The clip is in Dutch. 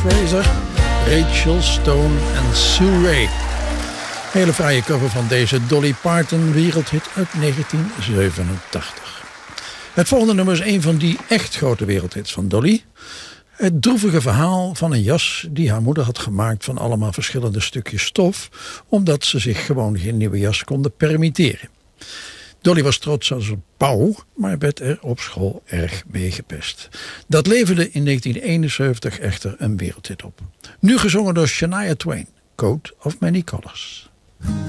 Fraser, Rachel Stone en Sue Ray. Hele fraaie cover van deze Dolly Parton wereldhit uit 1987. Het volgende nummer is een van die echt grote wereldhits van Dolly. Het droevige verhaal van een jas die haar moeder had gemaakt van allemaal verschillende stukjes stof, omdat ze zich gewoon geen nieuwe jas konden permitteren. Dolly was trots als een pauw, maar werd er op school erg mee gepest. Dat leverde in 1971 echter een wereldhit op. Nu gezongen door Shania Twain, Coat of Many Colors.